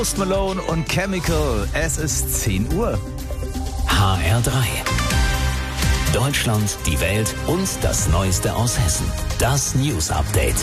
Post Malone und Chemical. Es ist 10 Uhr. HR3. Deutschland, die Welt und das Neueste aus Hessen. Das News Update.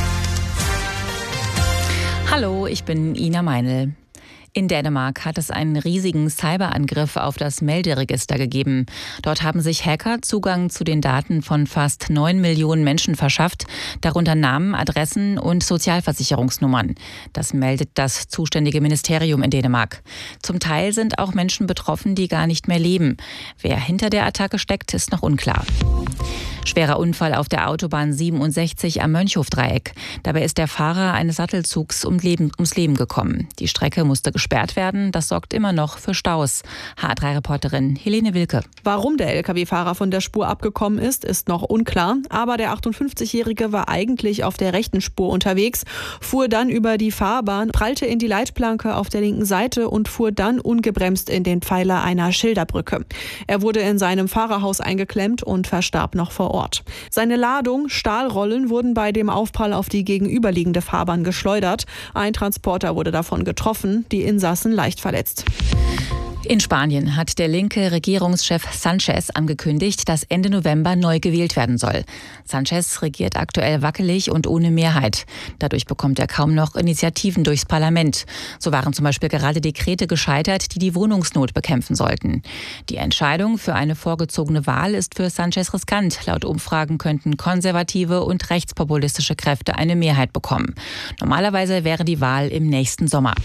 Hallo, ich bin Ina Meinl. In Dänemark hat es einen riesigen Cyberangriff auf das Melderegister gegeben. Dort haben sich Hacker Zugang zu den Daten von fast 9 Millionen Menschen verschafft, darunter Namen, Adressen und Sozialversicherungsnummern. Das meldet das zuständige Ministerium in Dänemark. Zum Teil sind auch Menschen betroffen, die gar nicht mehr leben. Wer hinter der Attacke steckt, ist noch unklar. Schwerer Unfall auf der Autobahn 67 am Mönchhofdreieck. Dabei ist der Fahrer eines Sattelzugs ums Leben gekommen. Die Strecke musste gesperrt werden. Das sorgt immer noch für Staus. HR3-Reporterin Helene Wilke. Warum der Lkw-Fahrer von der Spur abgekommen ist noch unklar. Aber der 58-Jährige war eigentlich auf der rechten Spur unterwegs, fuhr dann über die Fahrbahn, prallte in die Leitplanke auf der linken Seite und fuhr dann ungebremst in den Pfeiler einer Schilderbrücke. Er wurde in seinem Fahrerhaus eingeklemmt und verstarb noch vor Ort. Seine Ladung, Stahlrollen, wurden bei dem Aufprall auf die gegenüberliegende Fahrbahn geschleudert. Ein Transporter wurde davon getroffen, die Insassen leicht verletzt. In Spanien hat der linke Regierungschef Sánchez angekündigt, dass Ende November neu gewählt werden soll. Sánchez regiert aktuell wackelig und ohne Mehrheit. Dadurch bekommt er kaum noch Initiativen durchs Parlament. So waren zum Beispiel gerade Dekrete gescheitert, die die Wohnungsnot bekämpfen sollten. Die Entscheidung für eine vorgezogene Wahl ist für Sánchez riskant. Laut Umfragen könnten konservative und rechtspopulistische Kräfte eine Mehrheit bekommen. Normalerweise wäre die Wahl im nächsten Sommer.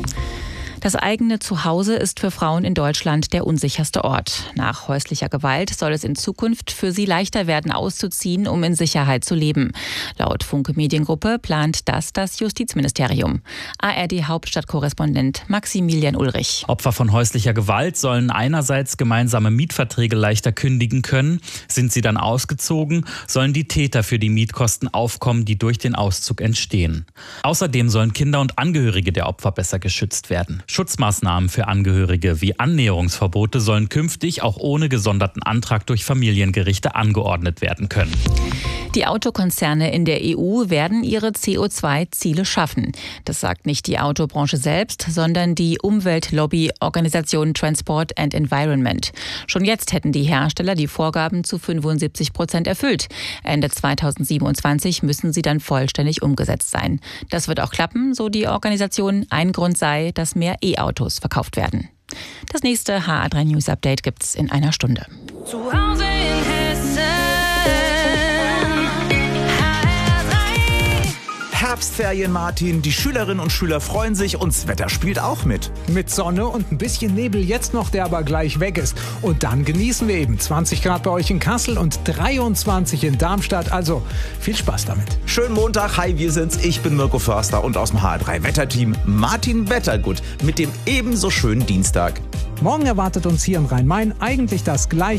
Das eigene Zuhause ist für Frauen in Deutschland der unsicherste Ort. Nach häuslicher Gewalt soll es in Zukunft für sie leichter werden, auszuziehen, um in Sicherheit zu leben. Laut Funke Mediengruppe plant das Justizministerium. ARD-Hauptstadtkorrespondent Maximilian Ulrich. Opfer von häuslicher Gewalt sollen einerseits gemeinsame Mietverträge leichter kündigen können. Sind sie dann ausgezogen, sollen die Täter für die Mietkosten aufkommen, die durch den Auszug entstehen. Außerdem sollen Kinder und Angehörige der Opfer besser geschützt werden. Schutzmaßnahmen für Angehörige wie Annäherungsverbote sollen künftig auch ohne gesonderten Antrag durch Familiengerichte angeordnet werden können. Die Autokonzerne in der EU werden ihre CO2-Ziele schaffen. Das sagt nicht die Autobranche selbst, sondern die Umweltlobby-Organisation Transport and Environment. Schon jetzt hätten die Hersteller die Vorgaben zu 75% erfüllt. Ende 2027 müssen sie dann vollständig umgesetzt sein. Das wird auch klappen, so die Organisation. Ein Grund sei, dass mehr E-Autos verkauft werden. Das nächste HR3 News Update gibt's in einer Stunde. Zu Hause in Hessen. Herbstferien, Martin. Die Schülerinnen und Schüler freuen sich und das Wetter spielt auch mit. Mit Sonne und ein bisschen Nebel jetzt noch, der aber gleich weg ist. Und dann genießen wir eben 20 Grad bei euch in Kassel und 23 in Darmstadt. Also viel Spaß damit. Schönen Montag. Hi, wir sind's. Ich bin Mirko Förster und aus dem HR3 Wetterteam Martin Wettergut mit dem ebenso schönen Dienstag. Morgen erwartet uns hier im Rhein-Main eigentlich das gleiche.